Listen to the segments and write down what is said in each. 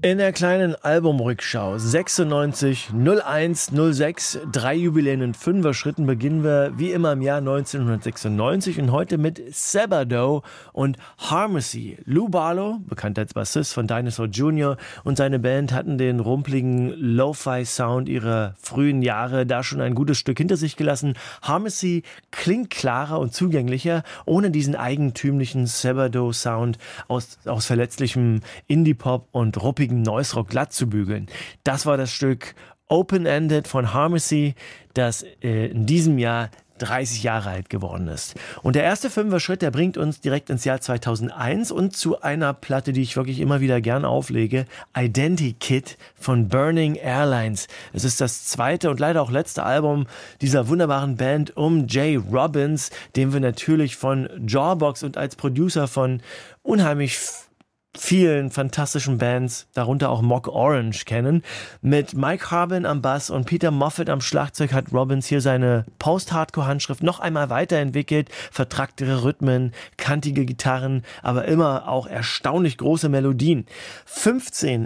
In der kleinen Albumrückschau 96, 01, 06, 3 Jubiläen in 5er Schritten beginnen wir wie immer im Jahr 1996 und heute mit Sabado und Harmacy. Lou Barlow, bekannt als Bassist von Dinosaur Jr. und seine Band hatten den rumpeligen Lo-Fi-Sound ihrer frühen Jahre da schon ein gutes Stück hinter sich gelassen. Harmacy klingt klarer und zugänglicher, ohne diesen eigentümlichen Sabado-Sound aus verletzlichem Indie-Pop und ruppigen Noise-Rock glatt zu bügeln. Das war das Stück Open-Ended von Harmacy, das in diesem Jahr 30 Jahre alt geworden ist. Und der erste 5er Schritt, der bringt uns direkt ins Jahr 2001 und zu einer Platte, die ich wirklich immer wieder gern auflege, Identikit von Burning Airlines. Es ist das zweite und leider auch letzte Album dieser wunderbaren Band um Jay Robbins, den wir natürlich von Jawbox und als Producer von unheimlich vielen fantastischen Bands, darunter auch Mock Orange, kennen. Mit Mike Harbin am Bass und Peter Moffat am Schlagzeug hat Robbins hier seine Post-Hardcore-Handschrift noch einmal weiterentwickelt. Vertracktere Rhythmen, kantige Gitarren, aber immer auch erstaunlich große Melodien. 15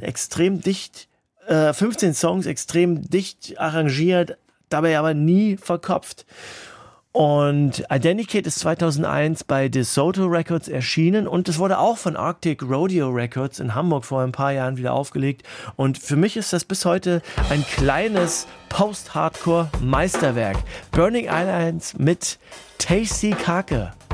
Songs extrem dicht arrangiert, dabei aber nie verkopft. Und Identikit ist 2001 bei DeSoto Records erschienen und es wurde auch von Arctic Rodeo Records in Hamburg vor ein paar Jahren wieder aufgelegt. Und für mich ist das bis heute ein kleines Post-Hardcore-Meisterwerk. Burning Airlines mit Tasty Kake.